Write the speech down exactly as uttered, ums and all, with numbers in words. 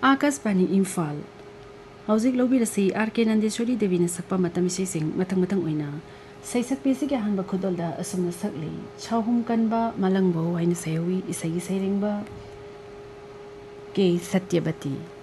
Akashvani Imphal हौजिक लौबिरसी are के नंदेश्वरी देवी ने सकपा मतम इसेसिंग मतंग मतंग ओइना सैसक्पेसी के हनबा खुदोलदा असुमना सकली छाहुम कनबा मलंगबो हाइना सयवी इसैगी सैरिंगबा के सत्यवती